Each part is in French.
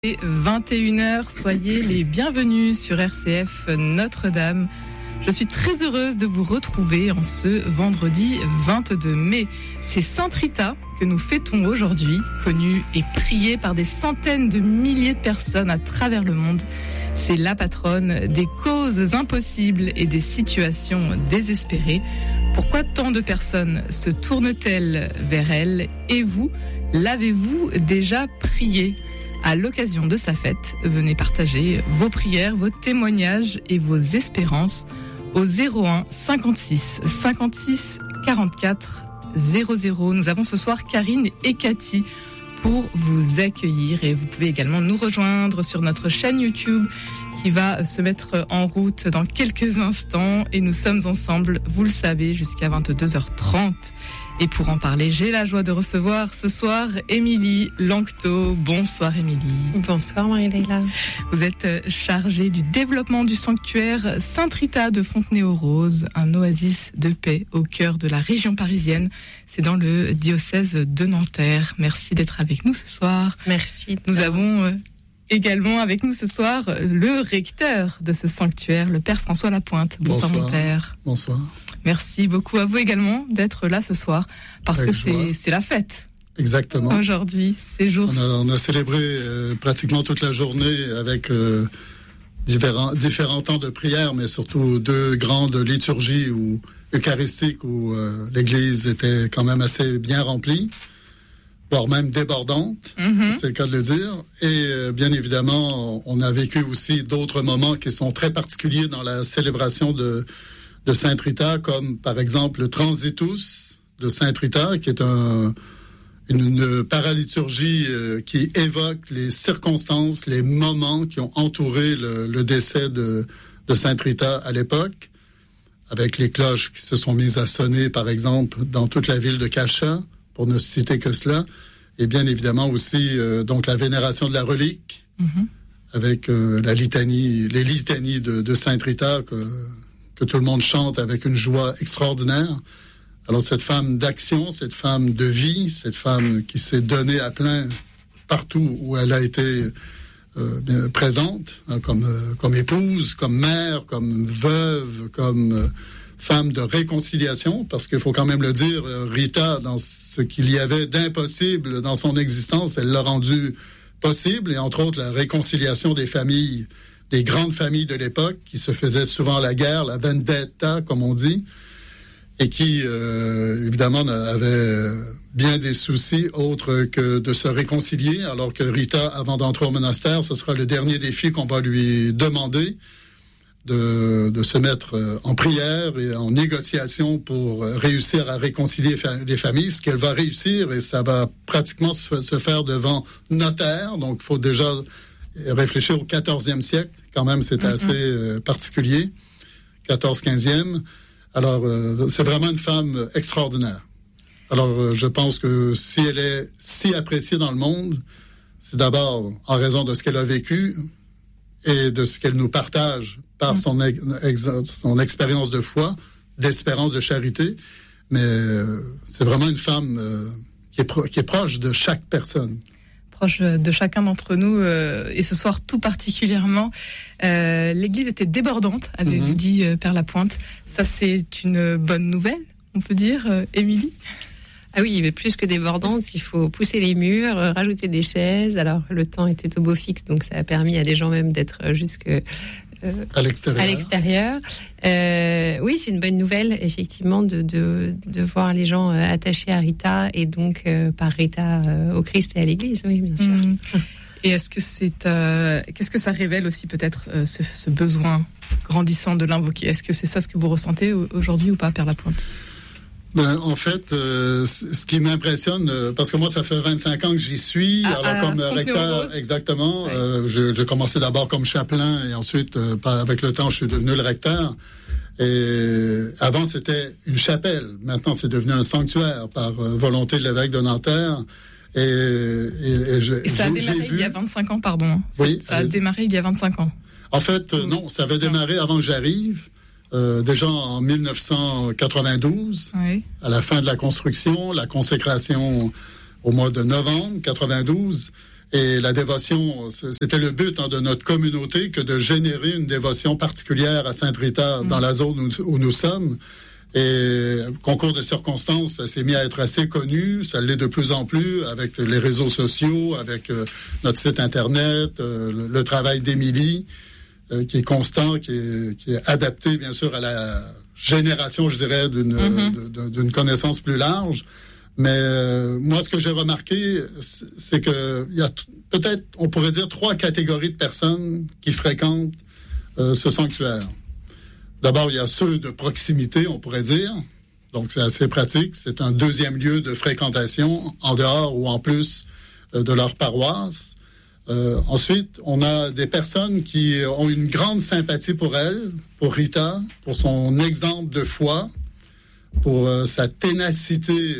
Et 21h, soyez les bienvenus sur RCF Notre-Dame. Je suis très heureuse de vous retrouver en ce vendredi 22 mai. C'est Sainte Rita que nous fêtons aujourd'hui, connue et priée par des centaines de milliers de personnes à travers le monde. C'est la patronne des causes impossibles et des situations désespérées. Pourquoi tant de personnes se tournent-elles vers elle? Et vous, l'avez-vous déjà priée? À l'occasion de sa fête, venez partager vos prières, vos témoignages et vos espérances au 01 56 56 44 00. Nous avons ce soir Karine et Cathy pour vous accueillir et vous pouvez également nous rejoindre sur notre chaîne YouTube qui va se mettre en route dans quelques instants et nous sommes ensemble, vous le savez, jusqu'à 22h30. Et pour en parler, j'ai la joie de recevoir ce soir Émilie Lanctot. Bonsoir Émilie. Bonsoir Marie-Leila. Vous êtes chargée du développement du sanctuaire Sainte Rita de Fontenay-aux-Roses, un oasis de paix au cœur de la région parisienne. C'est dans le diocèse de Nanterre. Merci d'être avec nous ce soir. Merci. Nous avons également avec nous ce soir le recteur de ce sanctuaire, le Père François Lapointe. Bonsoir mon Père. Bonsoir. Merci beaucoup à vous également d'être là ce soir, parce que c'est la fête. Exactement. Aujourd'hui, ces jours. On a célébré pratiquement toute la journée avec différents temps de prière, mais surtout deux grandes liturgies eucharistiques où l'église était quand même assez bien remplie, voire même débordante, c'est le cas de le dire. Et bien évidemment, on a vécu aussi d'autres moments qui sont très particuliers dans la célébration de Sainte Rita, comme par exemple le Transitus de Sainte Rita, qui est une paraliturgie qui évoque les circonstances, les moments qui ont entouré le décès de Sainte Rita à l'époque, avec les cloches qui se sont mises à sonner, par exemple, dans toute la ville de Cachat, pour ne citer que cela, et bien évidemment aussi donc la vénération de la relique, avec les litanies de Sainte Rita que tout le monde chante avec une joie extraordinaire. Alors cette femme d'action, cette femme de vie, cette femme qui s'est donnée à plein partout où elle a été présente, hein, comme épouse, comme mère, comme veuve, comme femme de réconciliation, parce qu'il faut quand même le dire, Rita, dans ce qu'il y avait d'impossible dans son existence, elle l'a rendu possible, et entre autres la réconciliation des familles, des grandes familles de l'époque qui se faisaient souvent la guerre, la vendetta, comme on dit, et qui, évidemment, avaient bien des soucis autres que de se réconcilier, alors que Rita, avant d'entrer au monastère, ce sera le dernier défi qu'on va lui demander, de se mettre en prière et en négociation pour réussir à réconcilier les familles, ce qu'elle va réussir, et ça va pratiquement se faire devant notaire, donc il faut déjà réfléchir au 14e siècle, quand même, c'est assez particulier, 14-15e. Alors, c'est vraiment une femme extraordinaire. Alors, je pense que si elle est si appréciée dans le monde, c'est d'abord en raison de ce qu'elle a vécu et de ce qu'elle nous partage par son expérience de foi, d'espérance, de charité. Mais c'est vraiment une femme qui est proche de chaque personne. De chacun d'entre nous, et ce soir tout particulièrement. L'église était débordante, avez-vous dit, Père Lapointe. Ça, c'est une bonne nouvelle, on peut dire, Émilie? Ah oui, mais plus que débordante, il faut pousser les murs, rajouter des chaises. Alors, le temps était au beau fixe, donc ça a permis à des gens même d'être jusque... à l'extérieur. Oui, c'est une bonne nouvelle, effectivement, de voir les gens attachés à Rita et donc par Rita au Christ et à l'Église, oui, bien sûr. Et est-ce que qu'est-ce que ça révèle aussi peut-être ce besoin grandissant de l'invoquer? Est-ce que c'est ça ce que vous ressentez aujourd'hui ou pas, Père Lapointe? En fait, ce qui m'impressionne, parce que moi, ça fait 25 ans que j'y suis, alors comme recteur, exactement, ouais. J'ai commencé d'abord comme chapelain et ensuite, avec le temps, je suis devenu le recteur. Et avant, c'était une chapelle. Maintenant, c'est devenu un sanctuaire par volonté de l'évêque de Nanterre. Et ça a démarré il y a 25 ans, pardon. Oui. Ça a démarré il y a 25 ans. En fait, non, ça avait démarré avant que j'arrive. Déjà en 1992, oui. À la fin de la construction, la consécration au mois de novembre 92, Et la dévotion, c'était le but de notre communauté que de générer une dévotion particulière à Sainte Rita dans la zone où nous sommes. Et concours de circonstances, ça s'est mis à être assez connu. Ça l'est de plus en plus avec les réseaux sociaux, avec notre site Internet, le travail d'Émilie, qui est constant, qui est adapté, bien sûr, à la génération, je dirais, d'une connaissance plus large. Mais moi, ce que j'ai remarqué, c'est que il y a peut-être, on pourrait dire, 3 catégories de personnes qui fréquentent ce sanctuaire. D'abord, il y a ceux de proximité, on pourrait dire. Donc, c'est assez pratique. C'est un deuxième lieu de fréquentation, en dehors ou en plus de leur paroisse. Ensuite, on a des personnes qui ont une grande sympathie pour elle, pour Rita, pour son exemple de foi, pour sa ténacité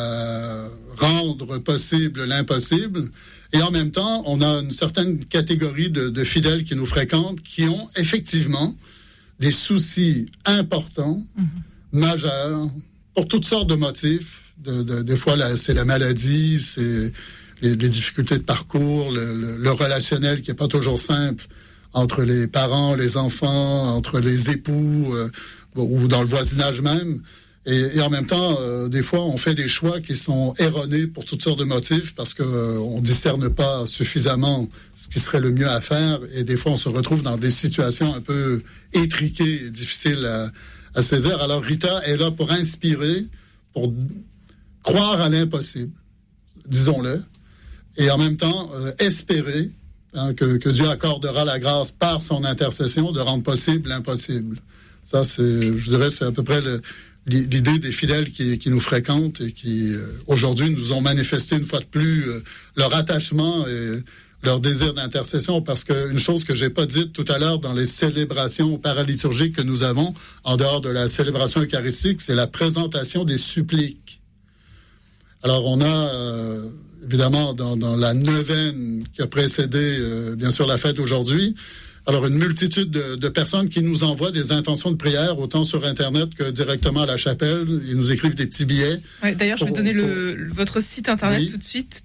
à rendre possible l'impossible. Et en même temps, on a une certaine catégorie de fidèles qui nous fréquentent, qui ont effectivement des soucis importants, majeurs, pour toutes sortes de motifs. Des fois, c'est la maladie, c'est les difficultés de parcours, le relationnel qui n'est pas toujours simple entre les parents, les enfants, entre les époux, ou dans le voisinage même. Et en même temps, des fois, on fait des choix qui sont erronés pour toutes sortes de motifs parce que on discerne pas suffisamment ce qui serait le mieux à faire. Et des fois, on se retrouve dans des situations un peu étriquées et difficiles à saisir. Alors, Rita est là pour inspirer, pour croire à l'impossible, disons-le, et en même temps, espérer que Dieu accordera la grâce par son intercession de rendre possible l'impossible. Ça, je dirais, c'est à peu près l'idée des fidèles qui nous fréquentent et qui, aujourd'hui, nous ont manifesté une fois de plus leur attachement et leur désir d'intercession, parce qu'une chose que j'ai pas dite tout à l'heure dans les célébrations paraliturgiques que nous avons, en dehors de la célébration eucharistique, c'est la présentation des suppliques. Alors, on a, évidemment, dans la neuvaine qui a précédé, bien sûr, la fête aujourd'hui, alors, une multitude de personnes qui nous envoient des intentions de prière, autant sur Internet que directement à la chapelle. Ils nous écrivent des petits billets. Ouais, d'ailleurs, je vais donner votre site Internet tout de suite,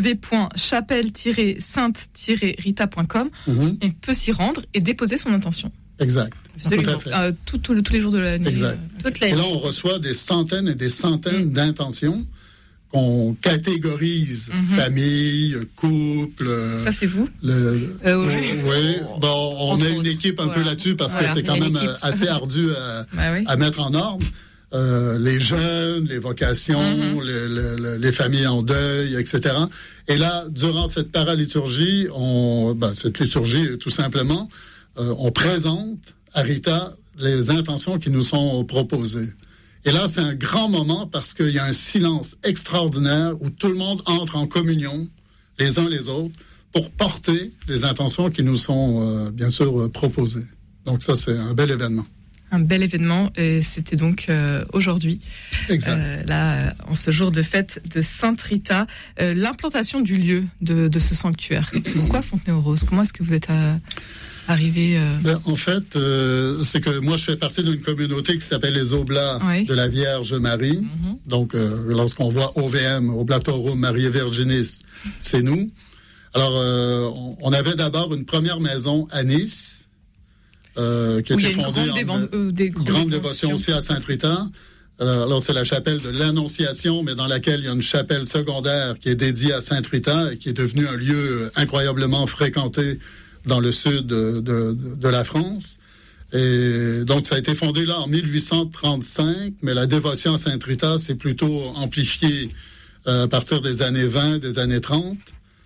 www.chapelle-sainte-rita.com. On peut s'y rendre et déposer son intention. Exact. Absolument. Tout à fait. Tous les jours de l'année. Exact. Et là, on reçoit des centaines et des centaines d'intentions qu'on catégorise, famille, couple. Ça, c'est vous? Oui. Bon, on a une équipe un peu là-dessus parce que c'est quand même assez ardu à mettre en ordre. Les jeunes, les vocations, les familles en deuil, etc. Et là, durant cette paraliturgie, cette liturgie, tout simplement, on présente à Rita les intentions qui nous sont proposées. Et là, c'est un grand moment parce qu'il y a un silence extraordinaire où tout le monde entre en communion, les uns les autres, pour porter les intentions qui nous sont, bien sûr, proposées. Donc ça, c'est un bel événement. Un bel événement, et c'était donc aujourd'hui, là, en ce jour de fête de Sainte Rita, l'implantation du lieu de ce sanctuaire. Pourquoi Fontenay-aux-Roses? Comment est-ce que vous êtes arrivé En fait, c'est que moi, je fais partie d'une communauté qui s'appelle les Oblats de la Vierge Marie. Donc, lorsqu'on voit OVM, Oblatorum Mariae Virginis, c'est nous. Alors, on avait d'abord une première maison à Nice, qui était fondée des grande dévotion aussi à Sainte Rita. Alors, c'est la chapelle de l'Annonciation, mais dans laquelle il y a une chapelle secondaire qui est dédiée à Sainte Rita et qui est devenue un lieu incroyablement fréquenté dans le sud de la France. Et donc, ça a été fondé là en 1835, mais la dévotion à Sainte Rita s'est plutôt amplifiée à partir des années 20, des années 30.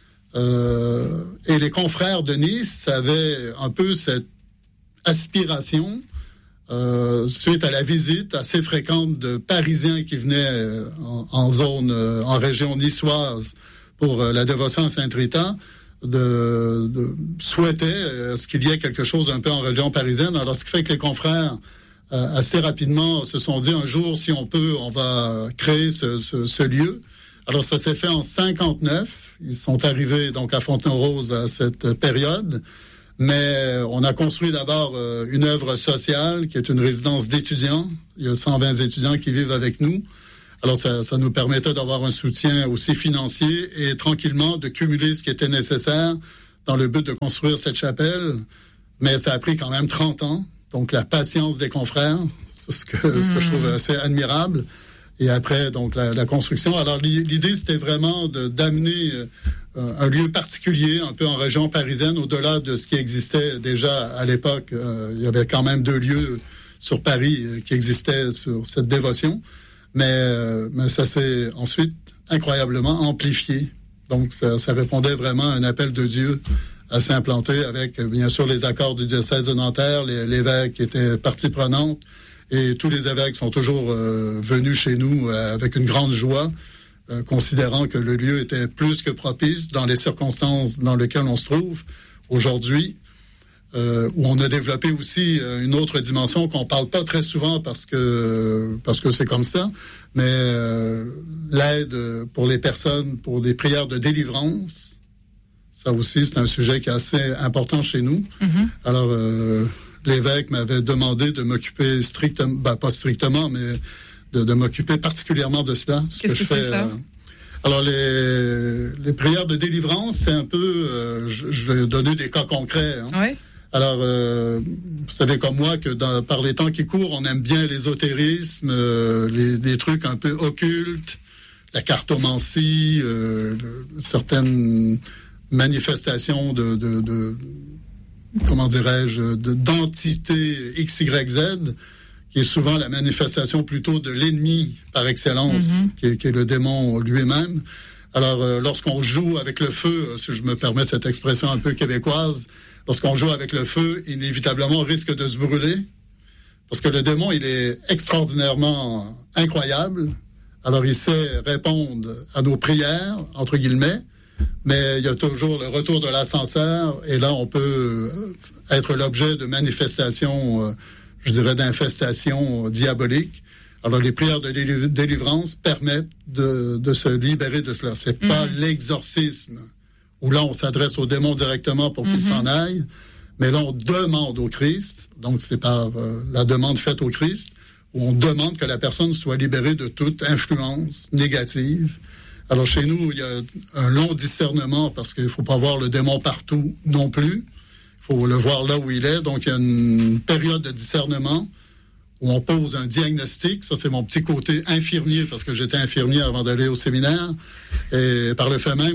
Et les confrères de Nice avaient un peu cette aspiration, suite à la visite assez fréquente de Parisiens qui venaient en région niçoise pour la dévotion à Sainte Rita, souhaitait ce qu'il y ait quelque chose un peu en région parisienne. Alors, ce qui fait que les confrères, assez rapidement, se sont dit, un jour, si on peut, on va créer ce lieu. Alors, ça s'est fait en 59. Ils sont arrivés donc à Fontenay-aux-Roses à cette période. Mais on a construit d'abord une œuvre sociale qui est une résidence d'étudiants. Il y a 120 étudiants qui vivent avec nous. Alors, ça nous permettait d'avoir un soutien aussi financier et tranquillement de cumuler ce qui était nécessaire dans le but de construire cette chapelle. Mais ça a pris quand même 30 ans. Donc, la patience des confrères, c'est ce que je trouve assez admirable. Et après, donc, la construction. Alors, l'idée, c'était vraiment d'amener un lieu particulier, un peu en région parisienne, au-delà de ce qui existait déjà à l'époque. Il y avait quand même 2 lieux sur Paris qui existaient sur cette dévotion. Mais ça s'est ensuite incroyablement amplifié. Donc, ça répondait vraiment à un appel de Dieu à s'implanter avec, bien sûr, les accords du diocèse de Nanterre, l'évêque était partie prenante, et tous les évêques sont toujours venus chez nous avec une grande joie, considérant que le lieu était plus que propice dans les circonstances dans lesquelles on se trouve aujourd'hui, où on a développé aussi une autre dimension qu'on parle pas très souvent parce que c'est comme ça, mais l'aide pour les personnes, pour des prières de délivrance, ça aussi c'est un sujet qui est assez important chez nous. Mm-hmm. Alors l'évêque m'avait demandé de m'occuper strictement, pas strictement, mais de m'occuper particulièrement de cela. Qu'est-ce que c'est ça? Alors, les prières de délivrance, c'est un peu... je vais donner des cas concrets. Hein. Oui. Alors, vous savez comme moi que par les temps qui courent, on aime bien l'ésotérisme, les trucs un peu occultes, la cartomancie, certaines manifestations comment dirais-je, d'entité XYZ, qui est souvent la manifestation plutôt de l'ennemi par excellence, qui est le démon lui-même. Alors, lorsqu'on joue avec le feu, si je me permets cette expression un peu québécoise, lorsqu'on joue avec le feu, inévitablement, on risque de se brûler, parce que le démon, il est extraordinairement incroyable. Alors, il sait répondre à nos prières, entre guillemets, mais il y a toujours le retour de l'ascenseur, et là, on peut être l'objet de manifestations, je dirais, d'infestations diaboliques. Alors, les prières de délivrance permettent de se libérer de cela. C'est pas l'exorcisme, où là, on s'adresse au démon directement pour qu'il s'en aille, mais là, on demande au Christ, donc c'est par la demande faite au Christ, où on demande que la personne soit libérée de toute influence négative. Alors, chez nous, il y a un long discernement, parce qu'il ne faut pas voir le démon partout non plus. Il faut le voir là où il est. Donc, il y a une période de discernement où on pose un diagnostic. Ça, c'est mon petit côté infirmier, parce que j'étais infirmier avant d'aller au séminaire. Et par le fait même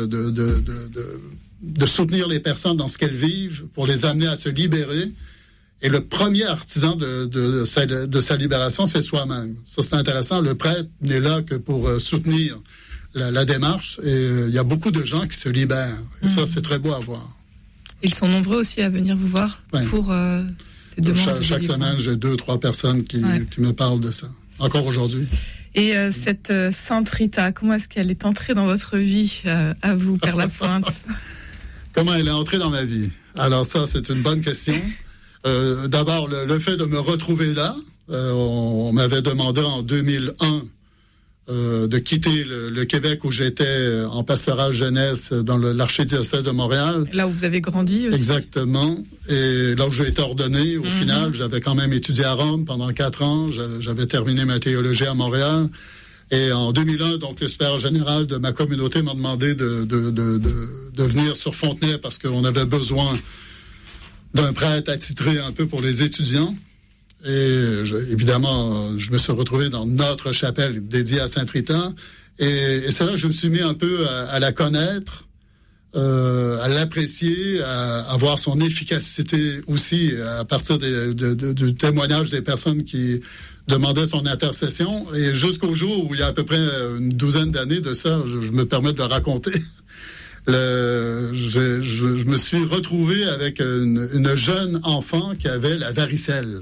de soutenir les personnes dans ce qu'elles vivent pour les amener à se libérer. Et le premier artisan de sa libération, c'est soi-même. Ça, c'est intéressant. Le prêtre n'est là que pour soutenir la démarche. Et il y a beaucoup de gens qui se libèrent. Et ça, c'est très beau à voir. Ils sont nombreux aussi à venir vous voir pour ces demandes. Chaque semaine, j'ai 2-3 personnes qui me parlent de ça. Encore aujourd'hui. Et cette Sainte Rita, comment est-ce qu'elle est entrée dans votre vie, à vous, Père Lapointe? Comment elle est entrée dans ma vie? Alors ça, c'est une bonne question. D'abord, le fait de me retrouver là, on m'avait demandé en 2001 de quitter le Québec où j'étais en pastoral jeunesse dans l'archidiocèse de Montréal. Là où vous avez grandi aussi. Exactement. Et là où j'ai été ordonné, au final, j'avais quand même étudié à Rome pendant 4 ans. J'avais terminé ma théologie à Montréal. Et en 2001, donc, le supérieur général de ma communauté m'a demandé de venir sur Fontenay parce qu'on avait besoin d'un prêtre attitré un peu pour les étudiants. Et évidemment, je me suis retrouvé dans notre chapelle dédiée à Sainte Rita. Et c'est là que je me suis mis un peu à la connaître, à l'apprécier, à voir son efficacité aussi à partir du témoignage des personnes qui demandaient son intercession. Et jusqu'au jour où il y a à peu près une douzaine d'années de ça, je me permets de raconter. Je me suis retrouvé avec une jeune enfant qui avait la varicelle.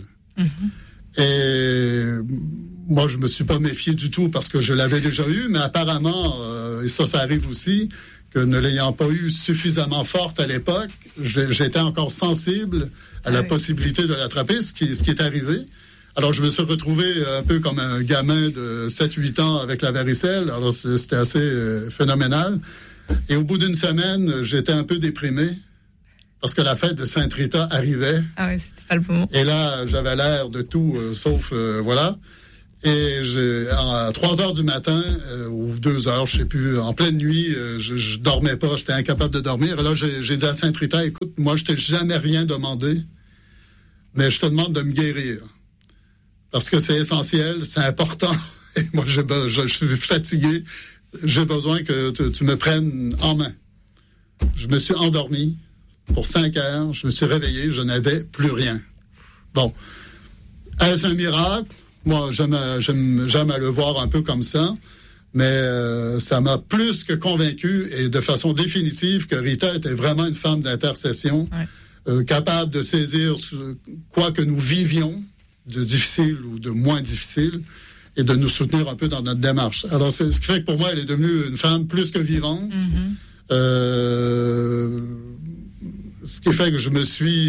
Et moi, je me suis pas méfié du tout parce que je l'avais déjà eu, mais apparemment, et ça arrive aussi, que ne l'ayant pas eu suffisamment forte à l'époque, j'étais encore sensible à la possibilité de l'attraper, ce qui est arrivé. Alors, je me suis retrouvé un peu comme un gamin de 7-8 ans avec la varicelle. Alors, c'était assez phénoménal. Et au bout d'une semaine, j'étais un peu déprimé parce que la fête de Sainte Rita arrivait. Ah oui, c'était pas le moment. Et là, j'avais l'air de tout, sauf voilà. Et à 3 heures du matin, ou 2 heures, je sais plus, en pleine nuit, je dormais pas, j'étais incapable de dormir. Et là, j'ai dit à Sainte Rita, écoute, moi, je t'ai jamais rien demandé, mais je te demande de me guérir. Parce que c'est essentiel, c'est important. Et moi, je suis fatigué. J'ai besoin que tu me prennes en main. Je me suis endormi pour 5 heures. Je me suis réveillé. Je n'avais plus rien. Bon. Est-ce un miracle? Moi, j'aime à le voir un peu comme ça. Mais ça m'a plus que convaincu et de façon définitive que Rita était vraiment une femme d'intercession, capable de saisir quoi que nous vivions, de difficile ou de moins difficile, et de nous soutenir un peu dans notre démarche. Alors, c'est ce qui fait que pour moi, elle est devenue une femme plus que vivante. Ce qui fait que je me suis,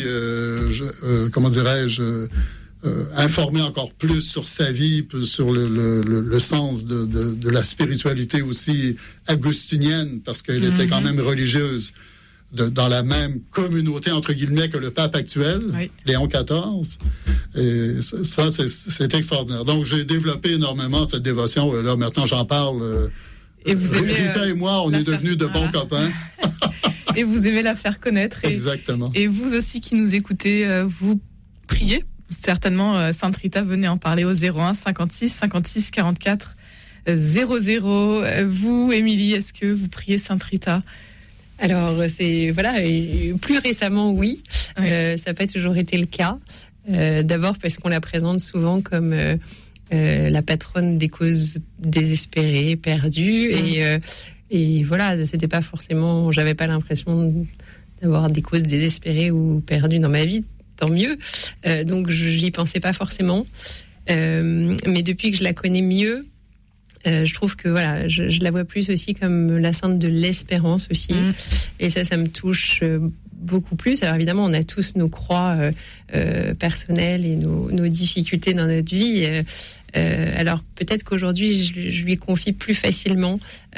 informé encore plus sur sa vie, sur le sens de la spiritualité aussi augustinienne, parce qu'elle était quand même religieuse. Dans la même communauté, entre guillemets, que le pape actuel, Léon XIV. Et ça, c'est extraordinaire. Donc, j'ai développé énormément cette dévotion. Là, maintenant, j'en parle. Et vous aimez, Rita et moi, on est devenus de bons copains. Et vous aimez la faire connaître. Exactement. Et vous aussi qui nous écoutez, vous priez. Certainement, Sainte Rita, venez en parler au 01 56 56 44 00. Vous, Émilie, est-ce que vous priez Sainte Rita? Alors, plus récemment, oui. Ça n'a pas toujours été le cas. D'abord parce qu'on la présente souvent comme la patronne des causes désespérées, perdues. Et voilà, c'était pas forcément... J'avais pas l'impression d'avoir des causes désespérées ou perdues dans ma vie. Tant mieux. Donc, j'y pensais pas forcément. Mais depuis que je la connais mieux, je trouve que voilà, je la vois plus aussi comme la sainte de l'espérance aussi, et ça me touche beaucoup plus. Alors évidemment, on a tous nos croix personnelles et nos difficultés dans notre vie. Alors peut-être qu'aujourd'hui, je lui confie plus facilement,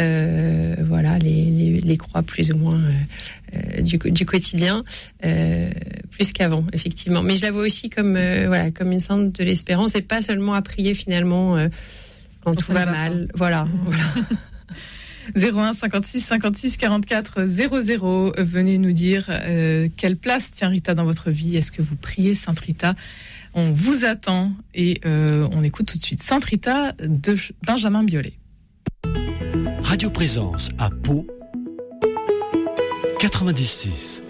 les croix plus ou moins du quotidien, plus qu'avant, effectivement. Mais je la vois aussi comme une sainte de l'espérance, et pas seulement à prier finalement. Quand tout va mal, voilà. 01 56 56 44 00. Venez nous dire quelle place tient Rita dans votre vie. Est-ce que vous priez Sainte Rita? On vous attend et on écoute tout de suite Sainte Rita de Benjamin Biolay. Radio Présence à Pau 96.